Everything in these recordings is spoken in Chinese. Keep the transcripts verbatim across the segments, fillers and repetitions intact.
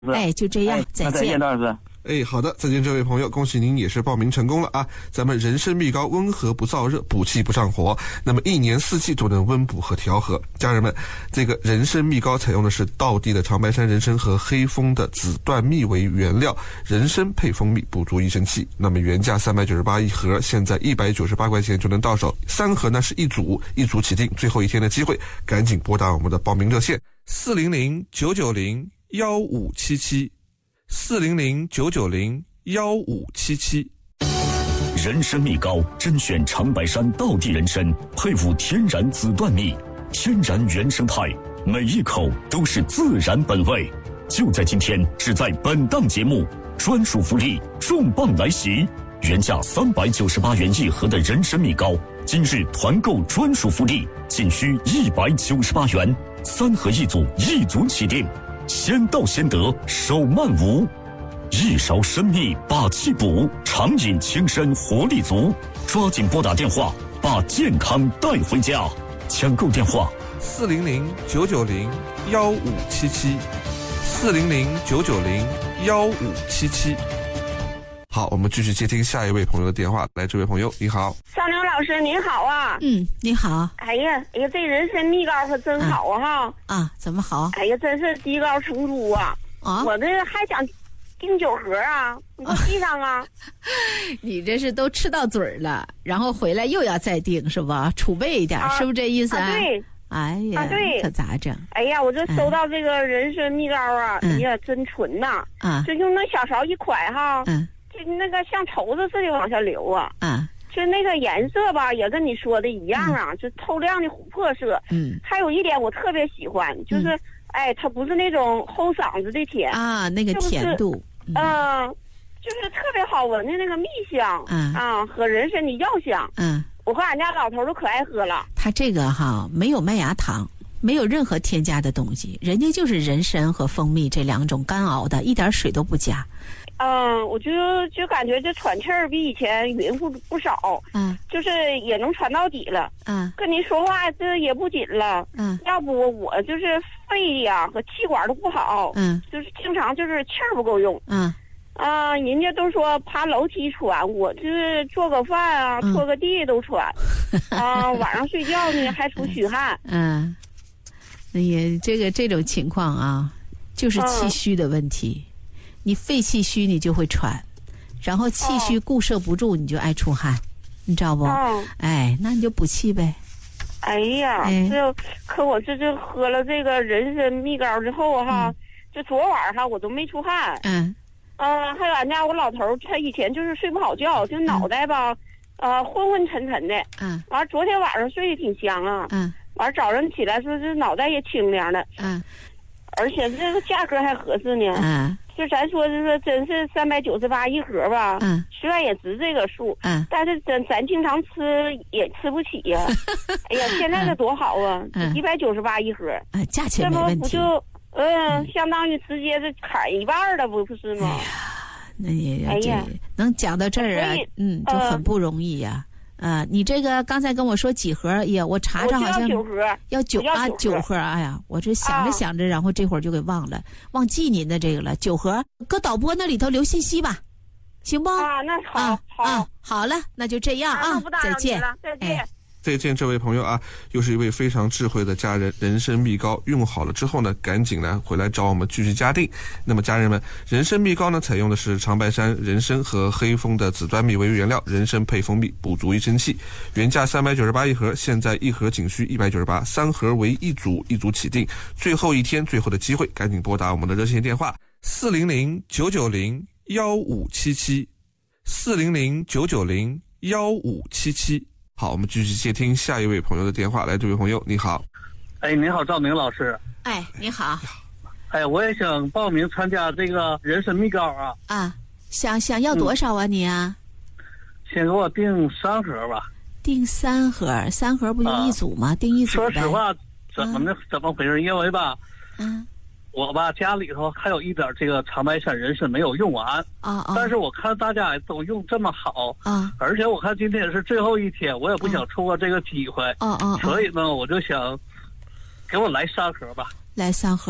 哎，就这样， 哎、 再见， 再见，张老师。 哎，好的，再见，这位朋友，恭喜您也是报名成功了啊！咱们人参蜜膏温和不燥热，补气不上火，那么一年四季都能温补和调和。家人们，这个人参蜜膏采用的是道地的长白山人参和黑蜂的紫椴蜜为原料，人参配蜂蜜，补足一身气。那么原价三百九十八一盒，现在一百九十八块钱就能到手。三盒呢是一组，一组起订，最后一天的机会，赶紧拨打我们的报名热线四零零九九零幺五七七。四零零九九零幺五七七。 人参蜜膏甄选长白山道地人参，配伍天然紫椴蜜，天然原生态，每一口都是自然本味。就在今天，只在本档节目，专属福利重磅来袭！原价三百九十八元一盒的人参蜜膏，今日团购专属福利，仅需一百九十八元，三盒一组，一组起订。先到先得，手慢无。一勺参蜜把气补，长饮轻身活力足。抓紧拨打电话，把健康带回家。抢购电话： 四零零九九零幺五七七，四零零九九零幺五七七。好，我们继续接听下一位朋友的电话。来，这位朋友，你好。 张牛老师，您好啊。 嗯，你好。 哎呀，哎呀，这人参蜜膏可真好啊哈。 啊，啊怎么好？ 哎呀，真是低高成珠啊。啊，我这还想订酒盒啊，你给我递上啊。 你这是都吃到嘴儿了，然后回来又要再订是吧？储备一点，啊、是不是这意思啊？ 啊对。 哎呀， 啊对， 可咋整？ 哎呀，我这收到这个人参蜜膏啊，嗯、哎呀，真纯呐！啊，就用那小勺一㧟哈，嗯，就那个像绸子似的往下流啊，啊，就那个颜色吧，也跟你说的一样啊，嗯、就透亮的琥珀色。嗯，还有一点我特别喜欢，就是、嗯、哎，它不是那种齁嗓子的甜啊，那个甜度， 嗯、呃，就是特别好闻的那个蜜香，嗯啊，和人参的药香，嗯。我和俺家老头都可爱喝了。 它这个哈没有麦芽糖，没有任何添加的东西，人家就是人参和蜂蜜这两种干熬的，一点水都不加。 嗯，我就就感觉这喘气儿比以前匀乎不少，嗯，就是也能喘到底了，嗯，跟您说话这也不紧了，嗯，要不我就是肺呀和气管都不好，嗯，就是经常就是气儿不够用，嗯。啊，人家都说爬楼梯喘，我就是做个饭啊，拖个地都喘，嗯、啊，晚上睡觉呢还出虚汗。 嗯，那也这个这种情况啊，就是气虚的问题。嗯、你肺气虚，你就会喘，然后气虚固摄不住，你就爱出汗，你知道不？嗯、哎，那你就补气呗。 哎呀，哎这可我这这喝了这个人参蜜膏之后哈，嗯、就昨晚哈我都没出汗。嗯。嗯，还有俺家我老头儿，他以前就是睡不好觉，就脑袋吧，嗯、呃，昏昏沉沉的。嗯。完，昨天晚上睡得挺香啊。嗯。完，早上起来说这脑袋也清凉的。嗯。而且这个价格还合适呢。嗯。就咱说是说，真是三百九十八一盒吧。嗯。虽然也值这个数。嗯。但是咱咱经常吃也吃不起呀。哎呀，现在这多好啊！一百九十八一盒。 嗯，价钱没问题。 这不不就？嗯，相当于直接是砍一半了，不不是吗？ 哎呀，那也哎呀，能讲到这儿啊，嗯，就很不容易呀、啊。啊、呃，你这个刚才跟我说几盒？哎呀，我查查好像要九盒， 要九啊九盒。哎呀，我这想着想着，然后这会儿就给忘了，忘记您的这个了。九盒，搁导播那里头留信息吧，行不？ 啊，那好， 啊、 好， 啊，好了，那就这样啊，再见， 再见。哎再见，这位朋友啊，又是一位非常智慧的家人。人参蜜膏用好了之后呢，赶紧来回来找我们继续加订。那么家人们，人参蜜膏呢，采用的是长白山人参和黑蜂的紫椴蜜为原料，人参配蜂蜜，补足一身气。原价三百九十八一盒，现在一盒仅需一百九十八，三盒为一组，一组起订。最后一天，最后的机会，赶紧拨打我们的热线电话四零零九九零幺五七七，四零零九九零幺五七七。好，我们继续接听下一位朋友的电话。来，这位朋友，你好。 哎，你好，赵明老师。 哎，你好。 哎，我也想报名参加这个人参蜜膏啊。 啊，想想要多少啊、嗯、你啊？ 先给我订三盒吧。 订三盒，三盒不就一组吗？啊、订一组呗。 说实话，怎么呢？啊、怎么回事？因为吧， 嗯。 我吧家里头还有一点这个长白山人参没有用完啊，啊但是我看大家都用这么好啊，而且我看今天是最后一天，我也不想错过这个机会，啊啊，所以呢，我就想给我来三盒吧。 来三盒，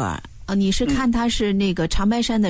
啊，你是看它是那个长白山的